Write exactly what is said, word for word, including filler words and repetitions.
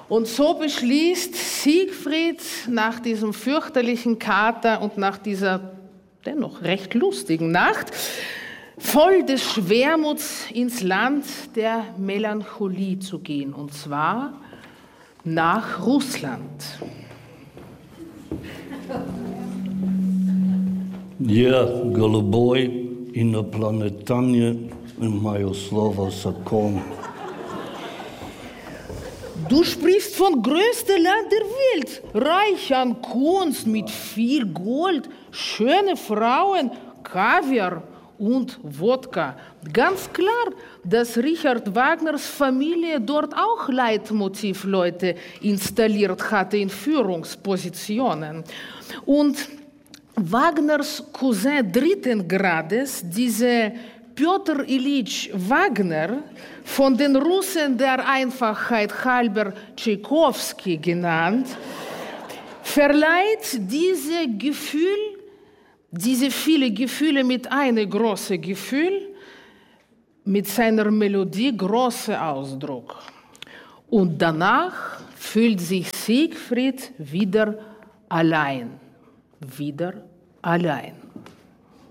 Und so beschließt Siegfried nach diesem fürchterlichen Kater und nach dieser dennoch recht lustigen Nacht, voll des Schwermuts ins Land der Melancholie zu gehen, und zwar nach Russland. Я голубой инопланетянин, мое слово закон. Du sprichst von größtem Land der Welt, reich an Kunst, mit viel Gold, schöne Frauen, Kaviar und Wodka. Ganz klar, dass Richard Wagners Familie dort auch Leitmotivleute installiert hatte in Führungspositionen. Und Wagners Cousin dritten Grades, diese Pjotr Ilyich Wagner, von den Russen der Einfachheit halber Tschaikowski genannt, verleiht diese Gefühl, diese viele Gefühle mit einem großen Gefühl, mit seiner Melodie großen Ausdruck. Und danach fühlt sich Siegfried wieder allein, wieder allein.